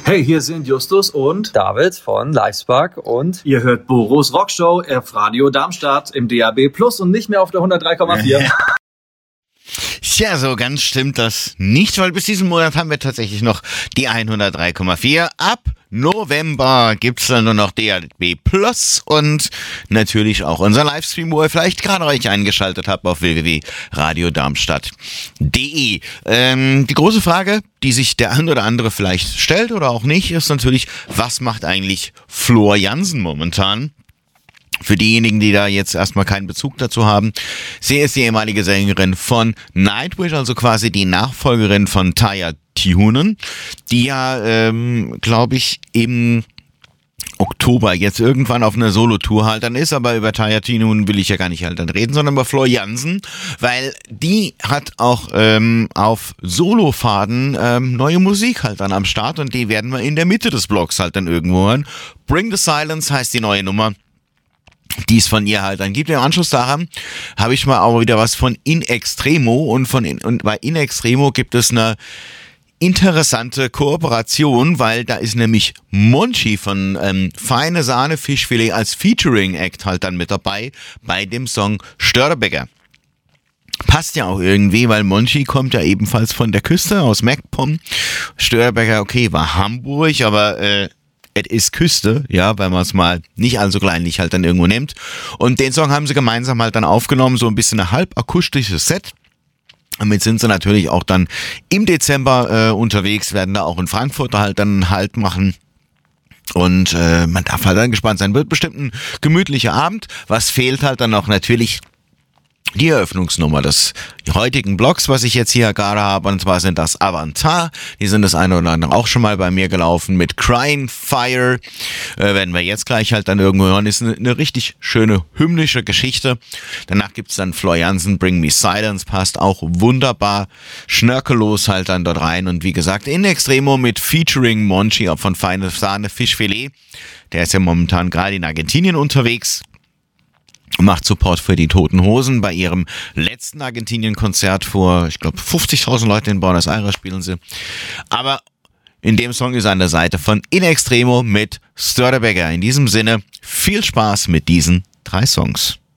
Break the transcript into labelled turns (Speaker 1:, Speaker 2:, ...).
Speaker 1: Hey, hier sind Justus und
Speaker 2: David von Livespark und
Speaker 1: ihr hört Boros Rockshow auf Radio Darmstadt im DAB Plus und nicht mehr auf der 103,4.
Speaker 3: Ja, so ganz stimmt das nicht, weil bis diesen Monat haben wir tatsächlich noch die 103,4. Ab November gibt's dann nur noch DAB Plus und natürlich auch unser Livestream, wo ihr vielleicht gerade euch eingeschaltet habt auf www.radiodarmstadt.de. Die große Frage, die sich der ein oder andere vielleicht stellt oder auch nicht, ist natürlich, was macht eigentlich Floor Jansen momentan? Für diejenigen, die da jetzt erstmal keinen Bezug dazu haben, sie ist die ehemalige Sängerin von Nightwish, also quasi die Nachfolgerin von Tarja Turunen, die ja, glaube ich, im Oktober jetzt irgendwann auf einer Solo-Tour halt dann ist, aber über Tarja Turunen will ich ja gar nicht halt dann reden, sondern über Floor Jansen, weil die hat auch auf Solofaden neue Musik halt dann am Start und die werden wir in der Mitte des Blogs halt dann irgendwo hören. Bring the Silence heißt die neue Nummer, die es von ihr halt dann gibt. Im Anschluss daran habe ich mal auch wieder was von In Extremo und bei In Extremo gibt es eine interessante Kooperation, weil da ist nämlich Monchi von Feine Sahne Fischfilet als Featuring-Act halt dann mit dabei bei dem Song Störtebeker. Passt ja auch irgendwie, weil Monchi kommt ja ebenfalls von der Küste aus MacPom. Störtebeker, okay, war Hamburg, aber es ist Küste, ja, weil man es mal nicht allzu kleinlich halt dann irgendwo nimmt. Und den Song haben sie gemeinsam halt dann aufgenommen, so ein bisschen ein halb akustisches Set. Damit sind sie natürlich auch dann im Dezember unterwegs, werden da auch in Frankfurt halt dann einen Halt machen. Und man darf halt dann gespannt sein. Wird bestimmt ein gemütlicher Abend. Was fehlt halt dann noch natürlich die Eröffnungsnummer des heutigen Blogs, was ich jetzt hier gerade habe, und zwar sind das Avantar. Die sind das eine oder andere auch schon mal bei mir gelaufen mit Crying Fire. Werden wir jetzt gleich halt dann irgendwo hören. Ist eine richtig schöne hymnische Geschichte. Danach gibt's dann Floor Jansen, Bring Me Silence, passt auch wunderbar schnörkellos halt dann dort rein. Und wie gesagt, In Extremo mit Featuring Monchi von Feine Sahne Fischfilet. Der ist ja momentan gerade in Argentinien unterwegs. Macht Support für die Toten Hosen. Bei ihrem letzten Argentinien-Konzert vor, ich glaube, 50.000 Leute in Buenos Aires spielen sie. Aber in dem Song ist an der Seite von In Extremo mit Störtebeker. In diesem Sinne, viel Spaß mit diesen 3 Songs.